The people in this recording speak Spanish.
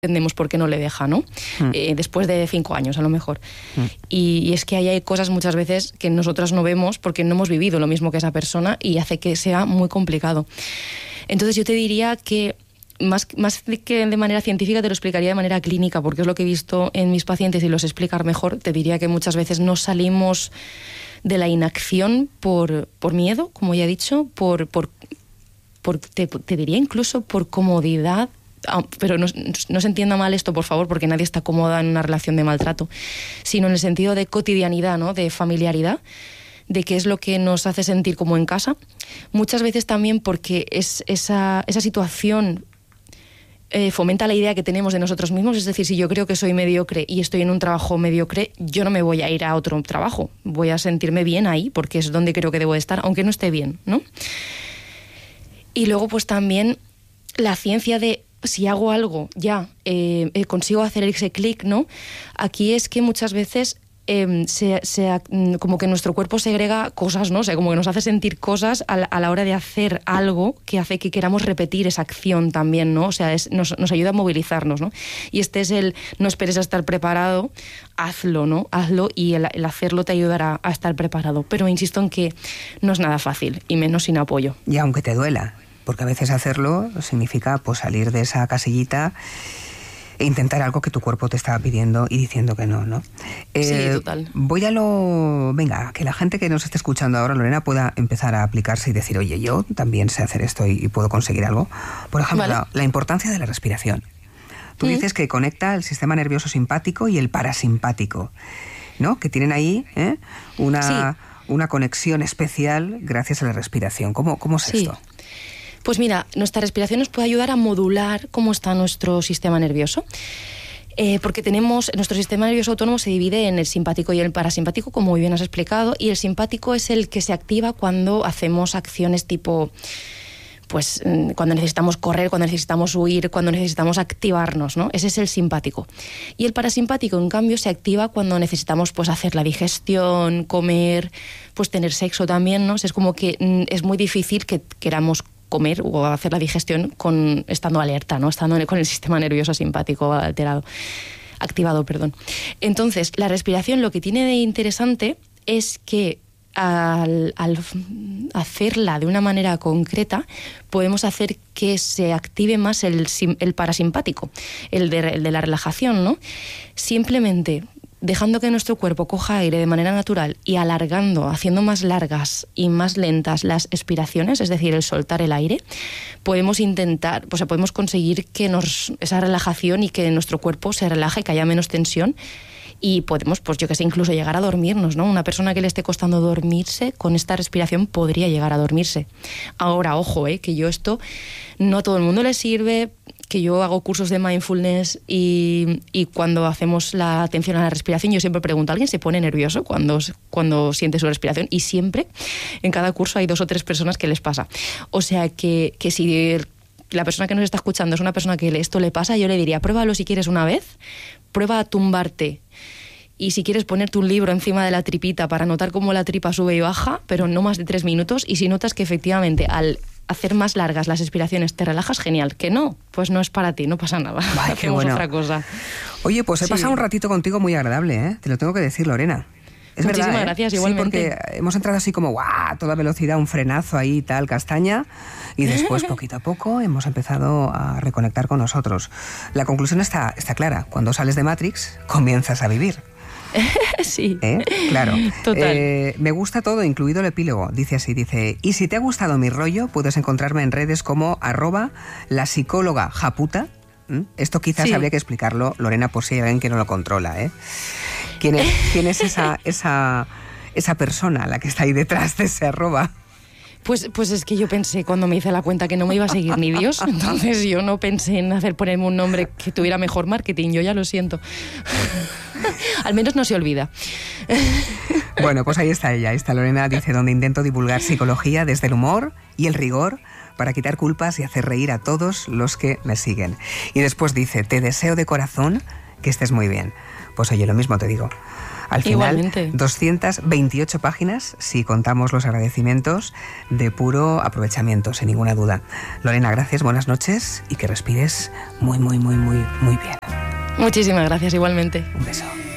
entendemos por qué no le deja, ¿no? Después de 5 años, a lo mejor. Y es que ahí hay cosas muchas veces que nosotras no vemos porque no hemos vivido lo mismo que esa persona y hace que sea muy complicado. Entonces yo te diría que más que de manera científica te lo explicaría de manera clínica, porque es lo que he visto en mis pacientes y los explicar mejor. Te diría que muchas veces no salimos de la inacción por miedo, como ya he dicho, te diría incluso por comodidad. Pero no se entienda mal esto, por favor, porque nadie está cómoda en una relación de maltrato, sino en el sentido de cotidianidad, ¿no? De familiaridad, de qué es lo que nos hace sentir como en casa. Muchas veces también porque esa situación fomenta la idea que tenemos de nosotros mismos. Es decir, si yo creo que soy mediocre y estoy en un trabajo mediocre, yo no me voy a ir a otro trabajo, voy a sentirme bien ahí porque es donde creo que debo de estar, aunque no esté bien, ¿no? Y luego pues también la ciencia de si hago algo, ya consigo hacer ese clic, ¿no? Aquí es que muchas veces como que nuestro cuerpo segrega cosas, ¿no? O sea, como que nos hace sentir cosas a la hora de hacer algo que hace que queramos repetir esa acción también, ¿no? O sea, nos ayuda a movilizarnos, ¿no? Y este es no esperes a estar preparado, hazlo, ¿no? Hazlo y el hacerlo te ayudará a estar preparado. Pero insisto en que no es nada fácil, y menos sin apoyo. Y aunque te duela. Porque a veces hacerlo significa pues salir de esa casillita e intentar algo que tu cuerpo te estaba pidiendo y diciendo que no, ¿no? Sí, total. Venga, que la gente que nos esté escuchando ahora, Lorena, pueda empezar a aplicarse y decir, oye, yo también sé hacer esto y puedo conseguir algo. Por ejemplo, ¿vale? La importancia de la respiración. Tú dices que conecta el sistema nervioso simpático y el parasimpático, ¿no? Que tienen ahí una conexión especial gracias a la respiración. ¿Cómo es esto? Pues mira, nuestra respiración nos puede ayudar a modular cómo está nuestro sistema nervioso. Porque nuestro sistema nervioso autónomo se divide en el simpático y el parasimpático, como muy bien has explicado, y el simpático es el que se activa cuando hacemos acciones tipo, pues cuando necesitamos correr, cuando necesitamos huir, cuando necesitamos activarnos, ¿no? Ese es el simpático. Y el parasimpático, en cambio, se activa cuando necesitamos pues hacer la digestión, comer, pues tener sexo también, ¿no? O sea, es como que es muy difícil que queramos comer o hacer la digestión estando alerta, ¿no? Estando con el sistema nervioso simpático activado. Entonces, la respiración lo que tiene de interesante es que al hacerla de una manera concreta podemos hacer que se active más el parasimpático, el de la relajación, ¿no? Simplemente dejando que nuestro cuerpo coja aire de manera natural y alargando, haciendo más largas y más lentas las expiraciones, es decir, el soltar el aire, podemos conseguir que esa relajación y que nuestro cuerpo se relaje, que haya menos tensión y podemos, pues yo que sé, incluso llegar a dormirnos, ¿no? Una persona que le esté costando dormirse, con esta respiración podría llegar a dormirse. Ahora, ojo, que yo esto no a todo el mundo le sirve, que yo hago cursos de mindfulness y cuando hacemos la atención a la respiración yo siempre pregunto, ¿alguien se pone nervioso cuando siente su respiración? Y siempre, en cada curso hay 2 o 3 personas que les pasa. O sea que si la persona que nos está escuchando es una persona que esto le pasa, yo le diría, pruébalo si quieres una vez, prueba a tumbarte. Y si quieres ponerte un libro encima de la tripita para notar cómo la tripa sube y baja, pero no más de 3 minutos, y si notas que efectivamente al hacer más largas las expiraciones te relajas, genial. Que no, pues no es para ti, no pasa nada. Vale, hacemos bueno. otra cosa. Oye, pues he pasado un ratito contigo muy agradable, ¿eh? Te lo tengo que decir, Lorena. Es Muchísimas verdad, gracias, sí, igualmente. Porque hemos entrado así como, ¡guau!, toda velocidad, un frenazo ahí, tal, castaña, y después, poquito a poco, hemos empezado a reconectar con nosotros. La conclusión está clara. Cuando sales de Matrix, comienzas a vivir. Sí, claro. Total. Me gusta todo, incluido el epílogo. Dice así, y si te ha gustado mi rollo, puedes encontrarme en redes como @lapsicólogajaputa. Esto quizás habría que explicarlo, Lorena, por si hay alguien que no lo controla, ¿Quién es esa persona, la que está ahí detrás de ese arroba? Pues es que yo pensé cuando me hice la cuenta que no me iba a seguir ni Dios, entonces yo no pensé en ponerme un nombre que tuviera mejor marketing, yo ya lo siento. Al menos no se olvida. Bueno, pues ahí está ella, Lorena, dice, donde intento divulgar psicología desde el humor y el rigor para quitar culpas y hacer reír a todos los que me siguen. Y después dice, te deseo de corazón que estés muy bien. Pues oye, lo mismo te digo. Al final, igualmente. 228 páginas, si contamos los agradecimientos, de puro aprovechamiento, sin ninguna duda. Lorena, gracias, buenas noches y que respires muy, muy, muy, muy, muy bien. Muchísimas gracias, igualmente. Un beso.